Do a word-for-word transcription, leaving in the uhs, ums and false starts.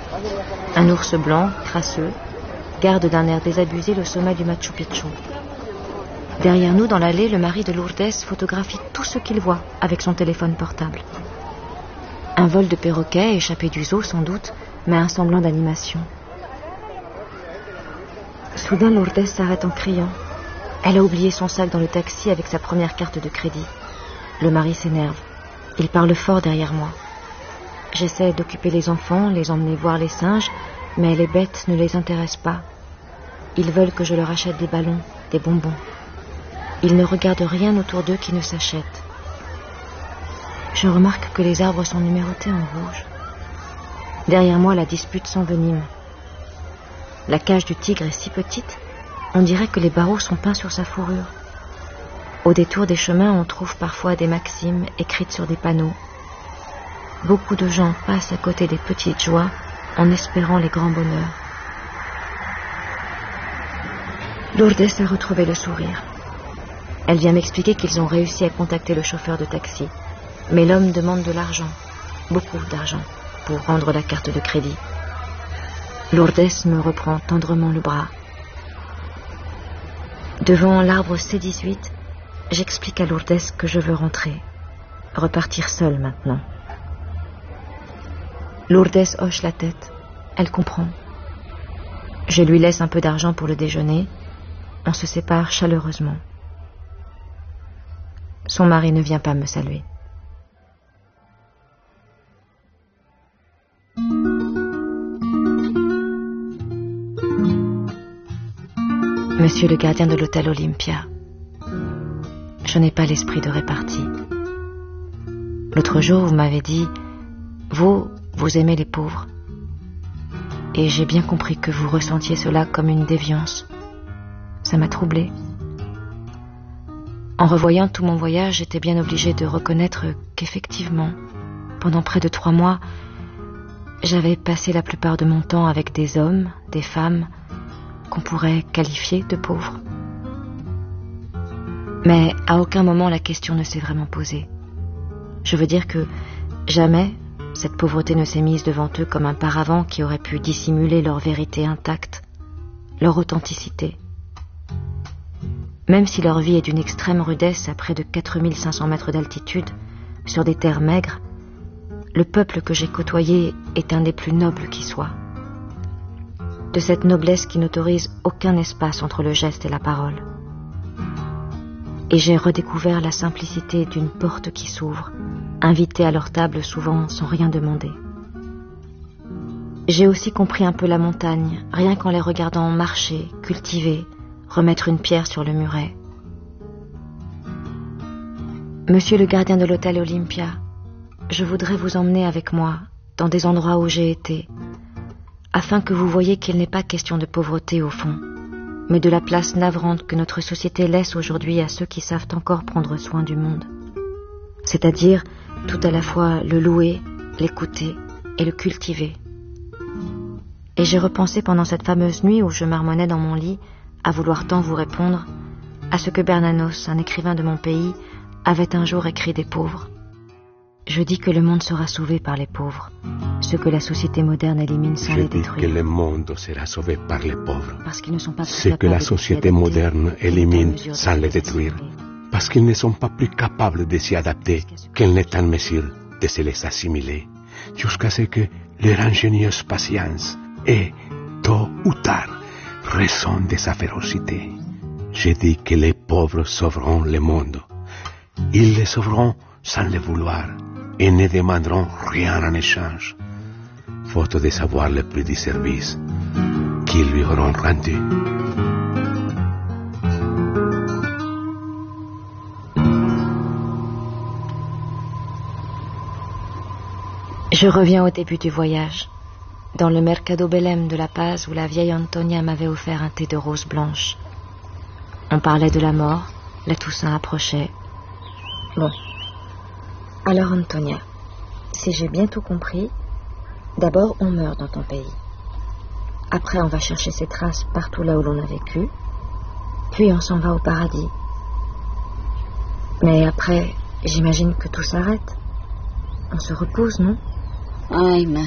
Un ours blanc, crasseux, garde d'un air désabusé le sommet du Machu Picchu. Derrière nous, dans l'allée, le mari de Lourdes photographie tout ce qu'il voit avec son téléphone portable. Un vol de perroquet échappé du zoo, sans doute, mais un semblant d'animation. Soudain, Lourdes s'arrête en criant. Elle a oublié son sac dans le taxi avec sa première carte de crédit. Le mari s'énerve. Il parle fort derrière moi. J'essaie d'occuper les enfants, les emmener voir les singes, mais les bêtes ne les intéressent pas. Ils veulent que je leur achète des ballons, des bonbons. Ils ne regardent rien autour d'eux qui ne s'achète. Je remarque que les arbres sont numérotés en rouge. Derrière moi, la dispute s'envenime. La cage du tigre est si petite, on dirait que les barreaux sont peints sur sa fourrure. Au détour des chemins, on trouve parfois des maximes écrites sur des panneaux. Beaucoup de gens passent à côté des petites joies en espérant les grands bonheurs. Lourdes a retrouvé le sourire. Elle vient m'expliquer qu'ils ont réussi à contacter le chauffeur de taxi. Mais l'homme demande de l'argent, beaucoup d'argent, pour rendre la carte de crédit. Lourdes me reprend tendrement le bras. Devant l'arbre C dix-huit, j'explique à Lourdes que je veux rentrer, repartir seule maintenant. Lourdes hoche la tête, elle comprend. Je lui laisse un peu d'argent pour le déjeuner, on se sépare chaleureusement. Son mari ne vient pas me saluer. Monsieur le gardien de l'hôtel Olympia, je n'ai pas l'esprit de répartie. L'autre jour, vous m'avez dit, vous, vous aimez les pauvres. Et j'ai bien compris que vous ressentiez cela comme une déviance. Ça m'a troublée. En revoyant tout mon voyage, j'étais bien obligée de reconnaître qu'effectivement, pendant près de trois mois, j'avais passé la plupart de mon temps avec des hommes, des femmes, qu'on pourrait qualifier de pauvres. Mais à aucun moment la question ne s'est vraiment posée. Je veux dire que jamais cette pauvreté ne s'est mise devant eux comme un paravent qui aurait pu dissimuler leur vérité intacte, leur authenticité. Même si leur vie est d'une extrême rudesse à près de quatre mille cinq cents mètres d'altitude, sur des terres maigres, le peuple que j'ai côtoyé est un des plus nobles qui soit. De cette noblesse qui n'autorise aucun espace entre le geste et la parole. Et j'ai redécouvert la simplicité d'une porte qui s'ouvre, invitée à leur table souvent sans rien demander. J'ai aussi compris un peu la montagne, rien qu'en les regardant marcher, cultiver, remettre une pierre sur le muret. Monsieur le gardien de l'hôtel Olympia, je voudrais vous emmener avec moi dans des endroits où j'ai été, afin que vous voyiez qu'il n'est pas question de pauvreté au fond, mais de la place navrante que notre société laisse aujourd'hui à ceux qui savent encore prendre soin du monde. C'est-à-dire tout à la fois le louer, l'écouter et le cultiver. Et j'ai repensé pendant cette fameuse nuit où je marmonnais dans mon lit, à vouloir tant vous répondre, à ce que Bernanos, un écrivain de mon pays, avait un jour écrit des pauvres. Je dis que le monde sera sauvé par les pauvres, ceux que la société moderne élimine sans Je les dis détruire. que le monde sera sauvé par les pauvres, Parce qu'ils ne sont pas plus ceux que la capables société de s'y moderne adapter, élimine qu'à mesure de sans les s'y détruire, assimiler. parce qu'ils ne sont pas plus capables de s'y adapter qu'elle n'est en mesure de se les assimiler, jusqu'à ce que leur ingénieuse patience ait, tôt ou tard, raison de sa férocité. Je dis que les pauvres sauveront le monde. Ils le sauveront sans le vouloir et ne demanderont rien en échange, faute de savoir le prix du service qu'ils lui auront rendu. Je reviens au début du voyage, dans le Mercado Belém de La Paz où la vieille Antonia m'avait offert un thé de rose blanche. On parlait de la mort, la Toussaint approchait. Bon. Alors Antonia, si j'ai bien tout compris, d'abord on meurt dans ton pays. Après on va chercher ses traces partout là où l'on a vécu, puis on s'en va au paradis. Mais après, j'imagine que tout s'arrête. On se repose, non? Ay, ma